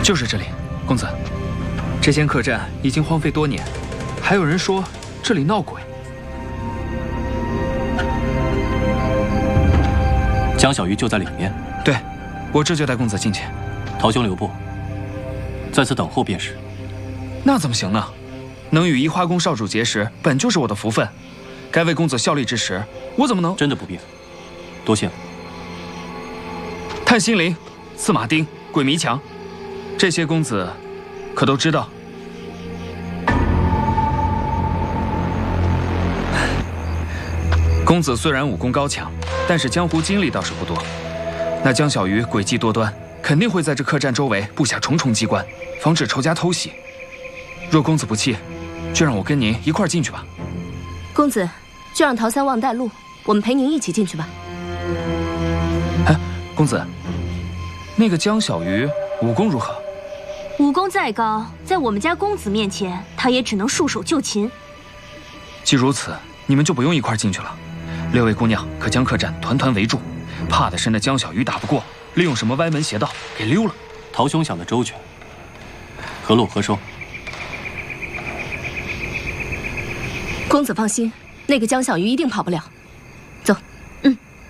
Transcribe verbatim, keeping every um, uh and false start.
就是这里，公子。这间客栈已经荒废多年，还有人说这里闹鬼。 江小鱼就在里面。 对，我这就带公子进去。 陶兄留步，在此等候便是。 那怎么行呢？能与移花宫少主结识，本就是我的福分。该为公子效力之时，我怎么能…… 真的不便，多谢了。 探心灵、刺马钉、鬼迷墙，这些公子可都知道？公子虽然武功高强，但是江湖经历倒是不多。那江小鱼诡计多端，肯定会在这客栈周围布下重重机关，防止仇家偷袭。若公子不弃，就让我跟您一块儿进去吧。 公子，就让陶三旺带路，我们陪您一起进去吧。 哎，公子，那个江小鱼武功如何？ 武功再高，在我们家公子面前，他也只能束手就擒。 既如此，你们就不用一块儿进去了。六位姑娘可将客栈团团围住，怕的是那江小鱼打不过，利用什么歪门邪道给溜了。 陶兄想得周全，何路何收？ 公子放心，那个江小鱼一定跑不了。